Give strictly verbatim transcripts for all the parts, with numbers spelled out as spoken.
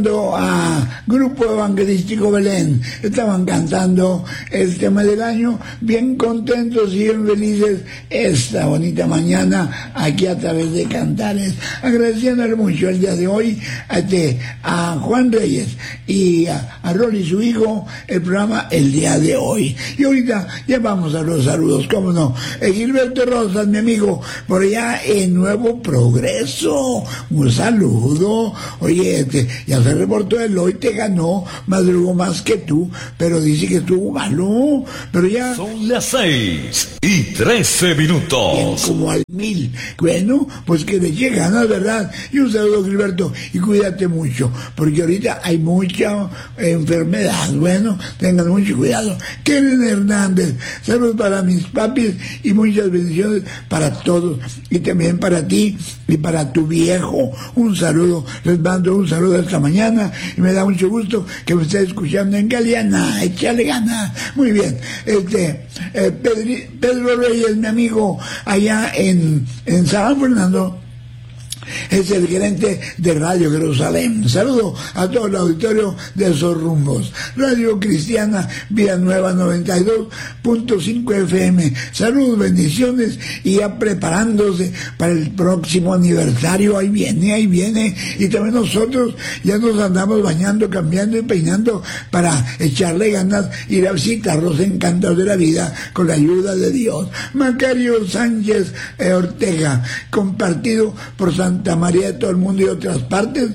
A Grupo Evangelístico Belén, estaban cantando el tema del año, bien contentos y bien felices esta bonita mañana aquí a través de Cantares, agradeciéndole mucho el día de hoy a, este, a Juan Reyes y a, a Rolly su hijo el programa el día de hoy. Y ahorita ya vamos a los saludos, cómo no. eh, Gilberto Rosas, mi amigo por allá en Nuevo Progreso, un saludo. Oye, este, ya se reportó él, hoy te ganó, madrugó más que tú, pero dice que estuvo malo, pero ya... Son las seis y trece minutos. Bien, como al mil. Bueno, pues que le llegue ganas, ¿verdad? Y un saludo, Gilberto, y cuídate mucho, porque ahorita hay mucha enfermedad. Bueno, tengan mucho cuidado. Keren Hernández, saludos para mis papis y muchas bendiciones para todos, y también para ti y para tu viejo. Un saludo, les mando un saludo esta mañana y me da mucho gusto que me esté escuchando en Galeana. Échale ganas. Muy bien. Este eh, Pedri, Pedro Reyes, mi amigo allá en, en San Fernando, es el gerente de Radio Jerusalén. Saludo a todo el auditorio de esos rumbos. Radio Cristiana Vida Nueva noventa y dos punto cinco F M. Saludos, bendiciones, y ya preparándose para el próximo aniversario. Ahí viene, ahí viene. Y también nosotros ya nos andamos bañando, cambiando y peinando para echarle ganas, ir a visitar los encantos de la vida con la ayuda de Dios. Macario Sánchez eh, Ortega, compartido por Santa María de todo el mundo y otras partes,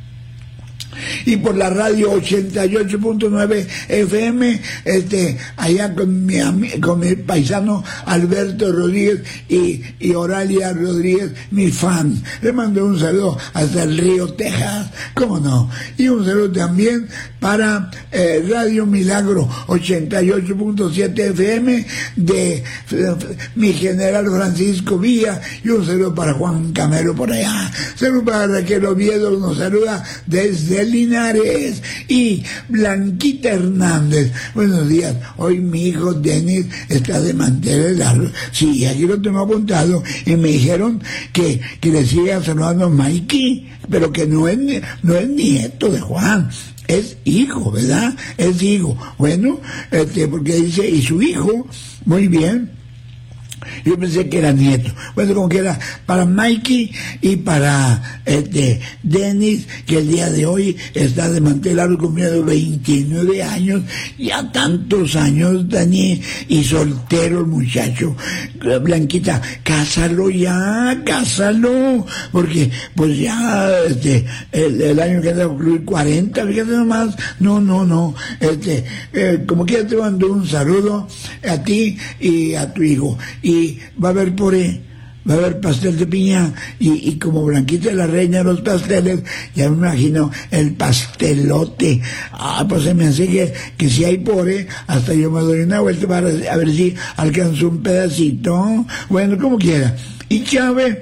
y por la radio ochenta y ocho punto nueve F M, este, allá con mi, con mi paisano Alberto Rodríguez y, y Oralia Rodríguez, mi fan. Le mando un saludo hasta el Río, Texas, cómo no. Y un saludo también para eh, Radio Milagro ochenta y ocho punto siete F M de, de mi general Francisco Villa, y un saludo para Juan Camero por allá. Saludo para Raquel Oviedo, nos saluda desde Linares, y Blanquita Hernández. Buenos días, hoy mi hijo Denis está de manteles largos. Sí, aquí lo tengo apuntado, y me dijeron que, que le siga saludando a Mikey, pero que no es, no es nieto de Juan, es hijo, ¿verdad? Es hijo. Bueno, este, porque dice, y su hijo, muy bien. Yo pensé que era nieto. Bueno, como que era para Mikey y para este Dennis, que el día de hoy está de mantener largo, cumpliendo veintinueve años, ya tantos años, Dani, y soltero el muchacho. Blanquita, cásalo ya, cásalo, porque pues ya este el, el año que va a concluir cuarenta, fíjate nomás. No, no, no. Este, eh, como quiera te mando un saludo a ti y a tu hijo. Y va a haber puré, va a haber pastel de piña, y, y como Blanquita es la reina de los pasteles, ya me imagino el pastelote. Ah, pues se me hace que, que si hay puré, hasta yo me doy una vuelta para a ver si alcanzo un pedacito. Bueno, como quiera. Y Chávez,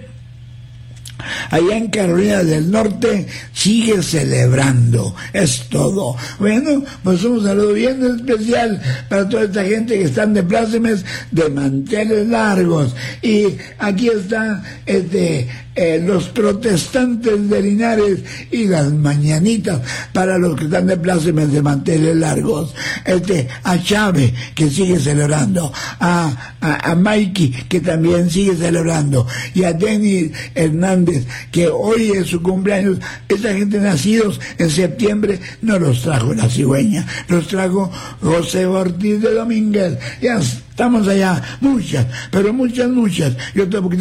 allá en Carolina del Norte, sigue celebrando. Es todo. Bueno, pues un saludo bien especial para toda esta gente que están de plácemes, de manteles largos. Y aquí están este, eh, los protestantes de Linares y las mañanitas para los que están de plácemes, de manteles largos. Este, a Chávez, que sigue celebrando. A, a, a Mikey, que también sigue celebrando. Y a Denis Hernández, que hoy es su cumpleaños. Esta gente nacidos en septiembre no los trajo la cigüeña, los trajo José Ortiz de Domínguez. Ya estamos allá, muchas, pero muchas, muchas. Yo tengo